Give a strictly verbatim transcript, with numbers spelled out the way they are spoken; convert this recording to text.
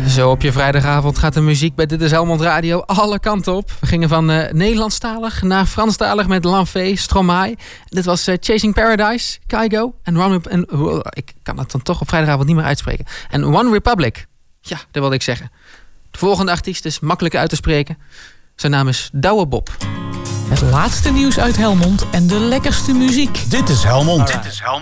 Zo op je vrijdagavond gaat de muziek bij Dit is Helmond Radio alle kanten op. We gingen van uh, Nederlandstalig naar Franstalig met L'Enfée, Stromae. Dit was uh, Chasing Paradise, Kygo en One en uh, ik kan het dan toch op vrijdagavond niet meer uitspreken. En One Republic. Ja, dat wilde ik zeggen. De volgende artiest is makkelijk uit te spreken. Zijn naam is Douwe Bob. Het laatste nieuws uit Helmond en de lekkerste muziek. Dit is Helmond. Dit is Helmond.